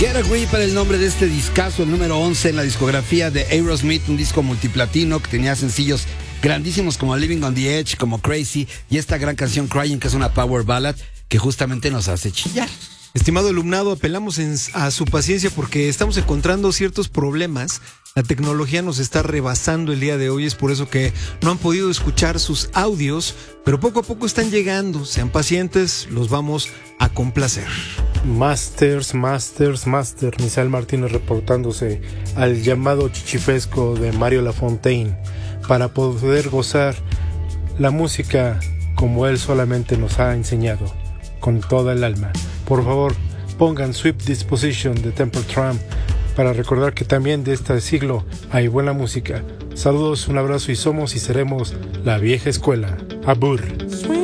Get Agree para el nombre de este discazo, el número 11 en la discografía de Aerosmith, un disco multiplatino que tenía sencillos grandísimos como Living on the Edge, como Crazy, y esta gran canción Crying, que es una power ballad que justamente nos hace chillar. Estimado alumnado, apelamos a su paciencia porque estamos encontrando ciertos problemas. La tecnología nos está rebasando el día de hoy, es por eso que no han podido escuchar sus audios, pero poco a poco están llegando. Sean pacientes, los vamos a complacer. Master, Misael Martínez reportándose al llamado chichifesco de Mario Lafontaine para poder gozar la música como él solamente nos ha enseñado, con toda el alma. Por favor, pongan Sweet Disposition de Temple Trump para recordar que también de este siglo hay buena música. Saludos, un abrazo y somos y seremos la vieja escuela. Abur.